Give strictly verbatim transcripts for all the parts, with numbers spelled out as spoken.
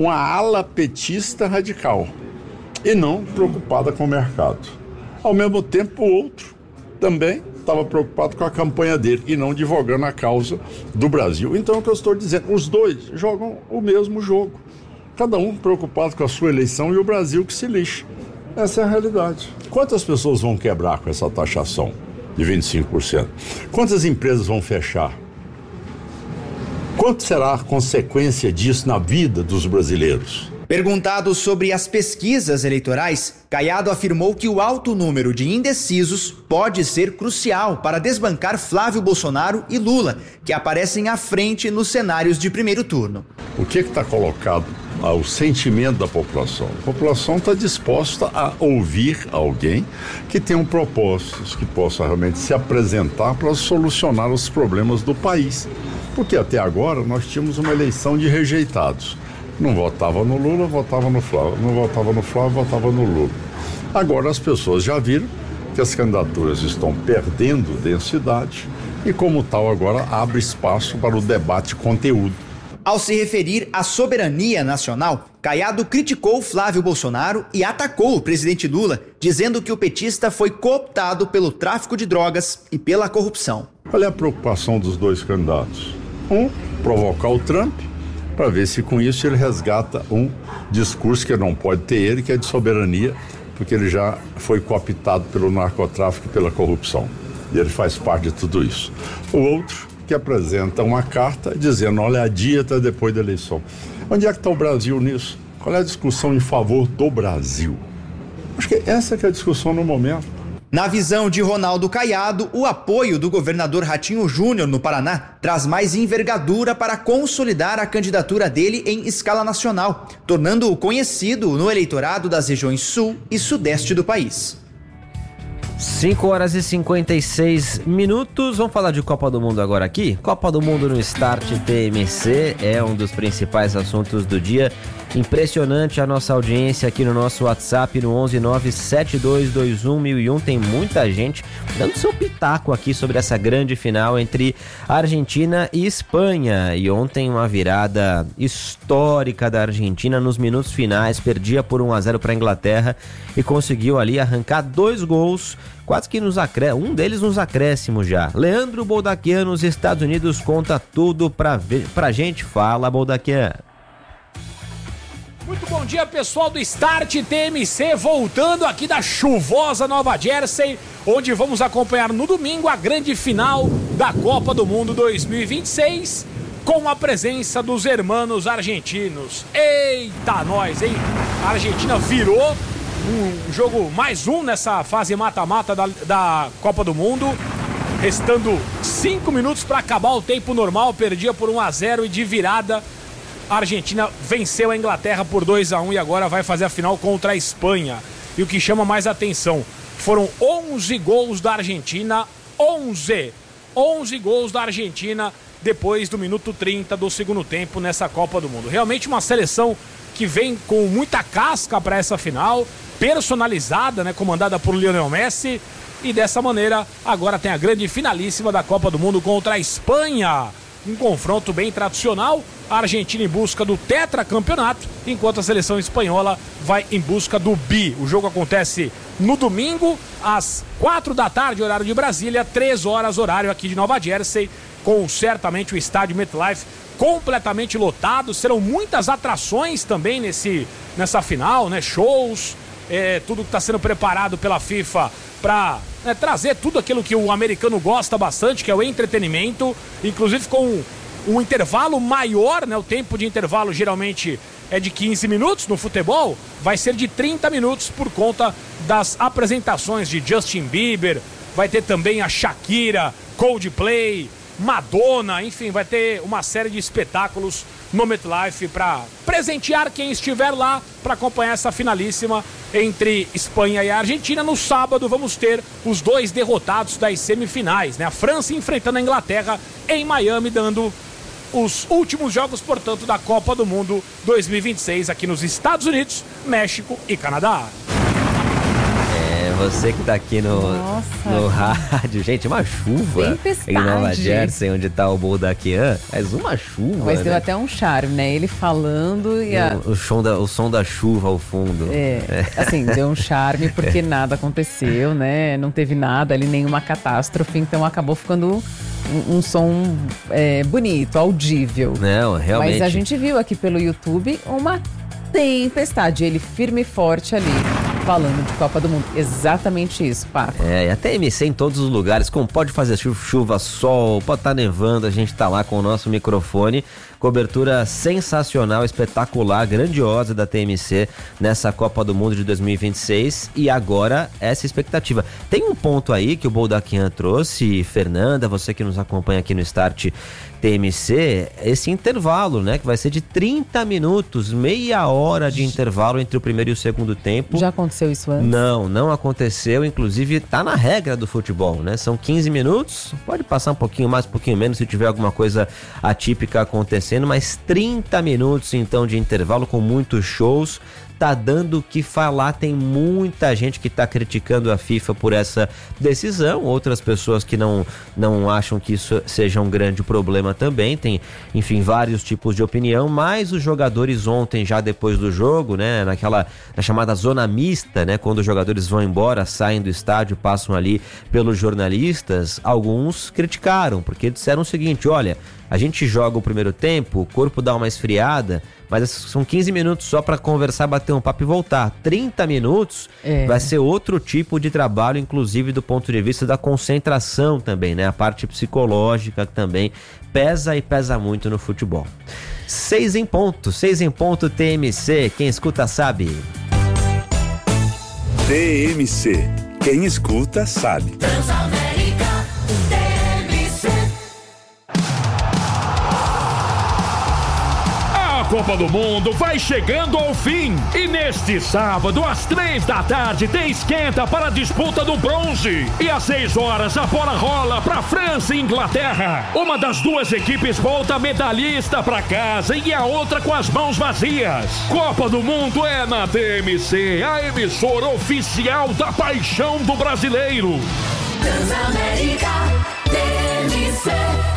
uma ala petista radical e não preocupada com o mercado. Ao mesmo tempo, o outro também estava preocupado com a campanha dele e não divulgando a causa do Brasil. Então, é o que eu estou dizendo, os dois jogam o mesmo jogo. Cada um preocupado com a sua eleição e o Brasil que se lixe. Essa é a realidade. Quantas pessoas vão quebrar com essa taxação de vinte e cinco por cento? Quantas empresas vão fechar? Quanto será a consequência disso na vida dos brasileiros? Perguntado sobre as pesquisas eleitorais, Caiado afirmou que o alto número de indecisos pode ser crucial para desbancar Flávio Bolsonaro e Lula, que aparecem à frente nos cenários de primeiro turno. O que está colocado ao sentimento da população? A população está disposta a ouvir alguém que tenha propostas, que possa realmente se apresentar para solucionar os problemas do país. Porque até agora nós tínhamos uma eleição de rejeitados. Não votava no Lula, votava no Flávio. Não votava no Flávio, votava no Lula. Agora as pessoas já viram que as candidaturas estão perdendo densidade e, como tal, agora abre espaço para o debate conteúdo. Ao se referir à soberania nacional, Caiado criticou Flávio Bolsonaro e atacou o presidente Lula, dizendo que o petista foi cooptado pelo tráfico de drogas e pela corrupção. Qual é a preocupação dos dois candidatos? Um, provocar o Trump, para ver se com isso ele resgata um discurso que não pode ter ele, que é de soberania, porque ele já foi cooptado pelo narcotráfico e pela corrupção. E ele faz parte de tudo isso. O outro, que apresenta uma carta dizendo, olha, a dia está depois da eleição. Onde é que está o Brasil nisso? Qual é a discussão em favor do Brasil? Acho que essa que é a discussão no momento. Na visão de Ronaldo Caiado, o apoio do governador Ratinho Júnior no Paraná traz mais envergadura para consolidar a candidatura dele em escala nacional, tornando-o conhecido no eleitorado das regiões sul e sudeste do país. cinco horas e cinquenta e seis minutos. Vamos falar de Copa do Mundo agora aqui? Copa do Mundo no Start T M C é um dos principais assuntos do dia. Impressionante a nossa audiência aqui no nosso WhatsApp no onze nove sete dois dois um mil e um. Tem muita gente dando seu pitaco aqui sobre essa grande final entre Argentina e Espanha. E ontem uma virada histórica da Argentina nos minutos finais. Perdia por um a zero para a Inglaterra e conseguiu ali arrancar dois gols, quase que nos acréscimos, um deles nos acréscimos já. Leandro Boldaquian nos Estados Unidos conta tudo pra, ver, pra gente. Fala, Boldaquian. Muito bom dia, pessoal do Start T M C, voltando aqui da chuvosa Nova Jersey, onde vamos acompanhar no domingo a grande final da Copa do Mundo dois mil e vinte e seis, com a presença dos hermanos argentinos. Eita, nós, hein? A Argentina virou um jogo mais um nessa fase mata-mata da, da Copa do Mundo, restando cinco minutos para acabar o tempo normal, perdia por um a zero e de virada a Argentina venceu a Inglaterra por dois a um e agora vai fazer a final contra a Espanha. E o que chama mais atenção, foram onze gols da Argentina, onze, onze gols da Argentina depois do minuto trinta do segundo tempo nessa Copa do Mundo. Realmente uma seleção que vem com muita casca para essa final, personalizada, né, comandada por Lionel Messi, e dessa maneira agora tem a grande finalíssima da Copa do Mundo contra a Espanha. Um confronto bem tradicional, a Argentina em busca do tetracampeonato, enquanto a seleção espanhola vai em busca do bi. O jogo acontece no domingo, às quatro da tarde, horário de Brasília, três horas, horário aqui de Nova Jersey, com certamente o estádio MetLife completamente lotado. Serão muitas atrações também nesse, nessa final, né? Shows, é, tudo que está sendo preparado pela FIFA para né, trazer tudo aquilo que o americano gosta bastante, que é o entretenimento, inclusive com um, um intervalo maior, né? O tempo de intervalo geralmente é de quinze minutos, no futebol vai ser de trinta minutos por conta das apresentações de Justin Bieber, vai ter também a Shakira, Coldplay, Madonna, enfim, vai ter uma série de espetáculos no MetLife para presentear quem estiver lá para acompanhar essa finalíssima entre Espanha e Argentina. No sábado vamos ter os dois derrotados das semifinais, né? A França enfrentando a Inglaterra em Miami, dando os últimos jogos, portanto, da Copa do Mundo dois mil e vinte e seis aqui nos Estados Unidos, México e Canadá. você que tá aqui no, no rádio. Gente, uma chuva Tempestade. em Nova Jersey, onde tá o Boldaquian. Mas uma chuva, Mas né? deu até um charme, né? Ele falando e a... O, o, som da, o som da chuva ao fundo. É, é, assim, deu um charme porque nada aconteceu, né? Não teve nada ali, nenhuma catástrofe, então acabou ficando um, um som é, bonito, audível. Não, realmente. Mas a gente viu aqui pelo YouTube uma tempestade, ele firme e forte ali, falando de Copa do Mundo. Exatamente isso, Paco. É, e a T M C em todos os lugares, como pode fazer chuva, sol, pode estar nevando, a gente tá lá com o nosso microfone. Cobertura sensacional, espetacular, grandiosa da T M C nessa Copa do Mundo de dois mil e vinte e seis. E agora, essa expectativa. Tem um ponto aí que o Boldaquian trouxe, Fernanda, você que nos acompanha aqui no Start T M C, esse intervalo, né, que vai ser de trinta minutos, meia hora de intervalo entre o primeiro e o segundo tempo. Já aconteceu isso antes? Não, não aconteceu, inclusive tá na regra do futebol, né, são quinze minutos, pode passar um pouquinho mais, um pouquinho menos se tiver alguma coisa atípica acontecendo, mas trinta minutos então de intervalo com muitos shows. Tá dando o que falar, tem muita gente que tá criticando a FIFA por essa decisão, outras pessoas que não, não acham que isso seja um grande problema também, tem, enfim, vários tipos de opinião, mas os jogadores ontem, já depois do jogo, né, naquela na chamada zona mista, né, quando os jogadores vão embora, saem do estádio, passam ali pelos jornalistas, alguns criticaram, porque disseram o seguinte, olha, a gente joga o primeiro tempo, o corpo dá uma esfriada, mas são quinze minutos só para conversar, bater um papo e voltar. trinta minutos é. Vai ser outro tipo de trabalho, inclusive do ponto de vista da concentração também, né? A parte psicológica também pesa e pesa muito no futebol. Seis em ponto, seis em ponto T M C, quem escuta sabe. T M C, quem escuta sabe. A Copa do Mundo vai chegando ao fim e neste sábado às três da tarde tem esquenta para a disputa do bronze e às seis horas a bola rola para França e Inglaterra. Uma das duas equipes volta medalhista para casa e a outra com as mãos vazias. Copa do Mundo é na T M C, a emissora oficial da paixão do brasileiro. Transamérica T M C.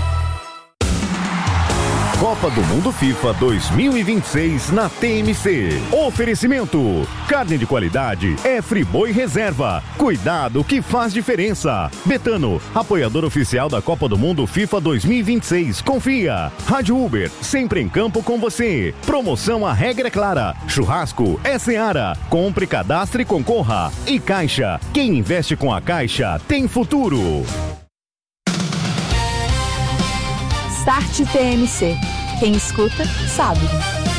Copa do Mundo FIFA dois mil e vinte e seis na T M C. Oferecimento: carne de qualidade é Friboi Reserva. Cuidado que faz diferença. Betano, apoiador oficial da Copa do Mundo FIFA dois mil e vinte e seis. Confia. Rádio Uber, sempre em campo com você. Promoção A Regra é Clara. Churrasco é Seara. Compre, cadastre e concorra. E Caixa, quem investe com a Caixa tem futuro. Start T M C. Quem escuta, sabe.